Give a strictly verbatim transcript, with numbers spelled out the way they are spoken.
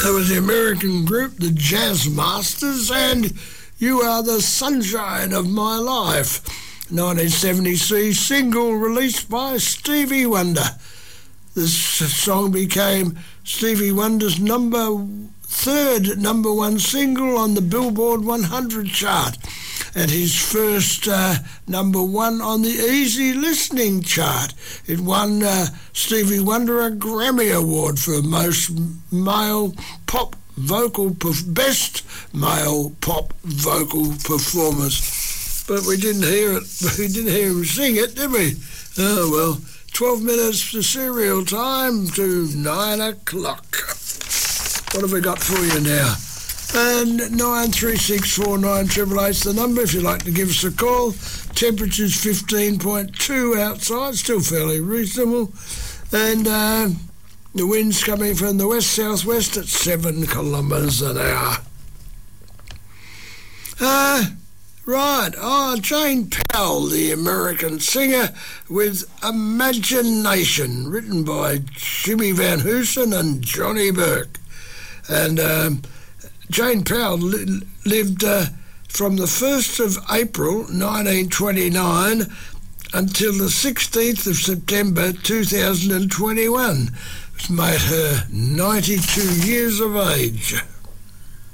That was the American group, the Jazz Masters, and You Are the Sunshine of My Life, nineteen seventy-three single released by Stevie Wonder. This song became Stevie Wonder's number third number one single on the Billboard one hundred chart, and his first uh, number one on the Easy Listening chart. It won uh, Stevie Wonder a Grammy Award for most male pop vocal, perf- best male pop vocal performance. But we didn't hear it. We didn't hear him sing it, did we? Oh well. twelve minutes to serial time to nine o'clock. What have we got for you now? And nine three six four nine eight eight eight's the number if you'd like to give us a call. Temperature's fifteen point two outside, still fairly reasonable. And uh, the wind's coming from the west-southwest at seven kilometres an hour. Uh, right, oh, Jane Powell, the American singer, with Imagination, written by Jimmy Van Heusen and Johnny Burke. And um, Jane Powell li- lived uh, from the first of April nineteen twenty-nine until the sixteenth of September two thousand twenty-one, which made her ninety-two years of age.